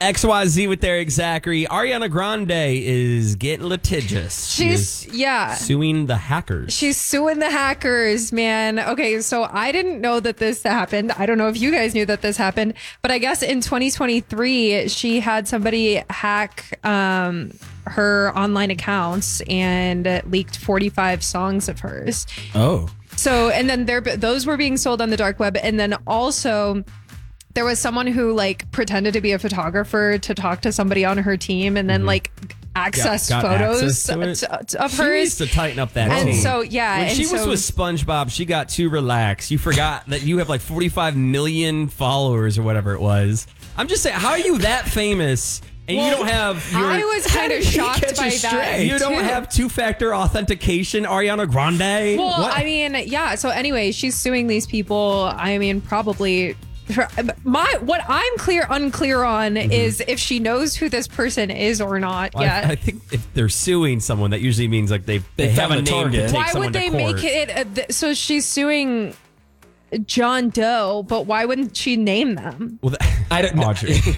XYZ with Eric Zachary. Ariana Grande is getting litigious. She's suing the hackers. She's suing the hackers, man. Okay, so I didn't know that this happened. I don't know if you guys knew that this happened, but I guess in 2023, she had somebody hack her online accounts and leaked 45 songs of hers. Oh. So, and then those were being sold on the dark web. And then also there was someone who like pretended to be a photographer to talk to somebody on her team and then like access photos of hers. She needs to tighten up that and team. so, yeah. When she was with SpongeBob, she got too relaxed. You forgot that you have like 45 million followers or whatever it was. I'm just saying, how are you that famous? And you don't have your... I was kind of shocked by that. You don't have two-factor authentication, Ariana Grande? Well, what? I mean, yeah. So anyway, she's suing these people. I mean, probably... What I'm unclear on is if she knows who this person is or not yet. I think if they're suing someone, that usually means like they have a name to take why someone would they to court. make it... so she's suing John Doe, but why wouldn't she name them? Well, I don't know.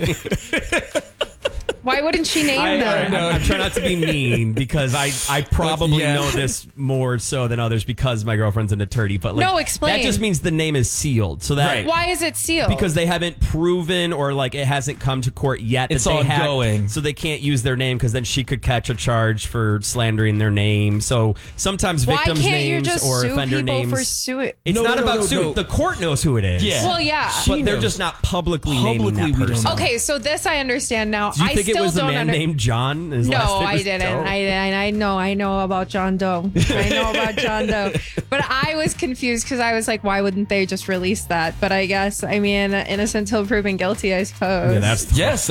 Why wouldn't she name them? I'm trying not to be mean because I probably know this more so than others because my girlfriend's an attorney. But like, no, explain. That just means the name is sealed. So that why is it sealed? Because they haven't proven or like it hasn't come to court yet. It's ongoing. So they can't use their name because then she could catch a charge for slandering their name. So sometimes victims' names or offender names. For suing? It's not about suing. The court knows who it is. Yeah. Well, yeah. But they're just not publicly naming that person. Okay, so this I understand now. Do you think it was a man named John? His no, last name I was didn't. Doe? I know about John Doe. I know about John Doe. But I was confused because I was like, why wouldn't they just release that? But I guess, I mean, innocent till proven guilty, I suppose. Yeah, that's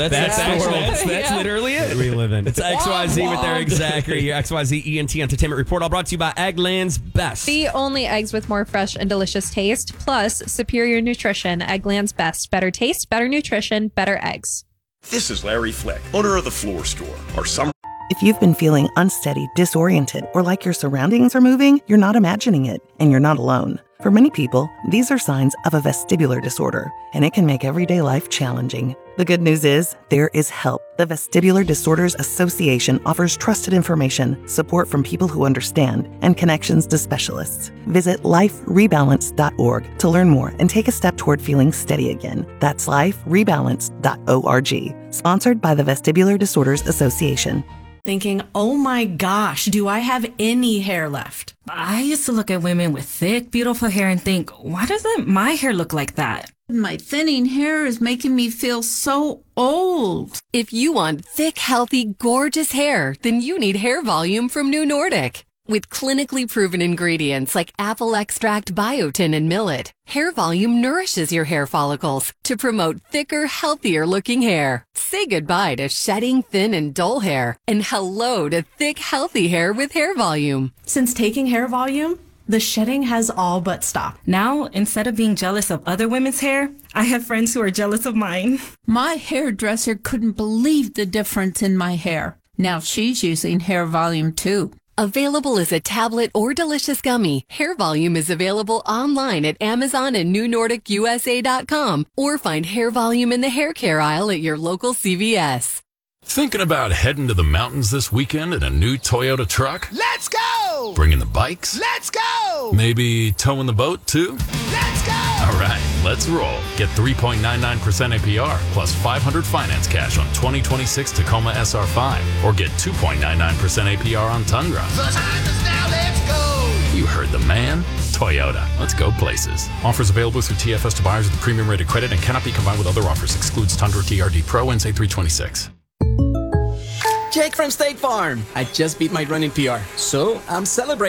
literally it. We live in. It's XYZ with Eric Zachary, your XYZ ENT Entertainment Report, all brought to you by Eggland's Best. The only eggs with more fresh and delicious taste, plus superior nutrition. Eggland's Best. Better taste, better nutrition, better eggs. This is Larry Fleck, owner of The Floor Store. Our summer... If you've been feeling unsteady, disoriented, or like your surroundings are moving, you're not imagining it, and you're not alone. For many people, these are signs of a vestibular disorder, and it can make everyday life challenging. The good news is, there is help. The Vestibular Disorders Association offers trusted information, support from people who understand, and connections to specialists. Visit liferebalance.org to learn more and take a step toward feeling steady again. That's liferebalance.org. Sponsored by the Vestibular Disorders Association. Thinking, oh my gosh, do I have any hair left? I used to look at women with thick, beautiful hair and think, why doesn't my hair look like that? My thinning hair is making me feel so old. If you want thick, healthy, gorgeous hair, then you need Hair Volume from New Nordic. With clinically proven ingredients like apple extract, biotin, and millet, Hair Volume nourishes your hair follicles to promote thicker, healthier looking hair. Say goodbye to shedding, thin, and dull hair, and hello to thick, healthy hair with Hair Volume. Since taking Hair Volume, the shedding has all but stopped. Now, instead of being jealous of other women's hair, I have friends who are jealous of mine. My hairdresser couldn't believe the difference in my hair. Now she's using Hair Volume too. Available as a tablet or delicious gummy, Hair Volume is available online at Amazon and NewNordicUSA.com, or find Hair Volume in the hair care aisle at your local CVS. Thinking about heading to the mountains this weekend in a new Toyota truck? Let's go! Bringing the bikes? Let's go! Maybe towing the boat too? Let's go! All right, let's roll. Get 3.99% APR plus 500 finance cash on 2026 Tacoma SR5, or get 2.99% APR on Tundra. The time is now, let's go! You heard the man. Toyota. Let's go places. Offers available through TFS to buyers with a premium rated credit and cannot be combined with other offers. Excludes Tundra TRD Pro and say 326. Jake from State Farm. I just beat my running PR, so I'm celebrating.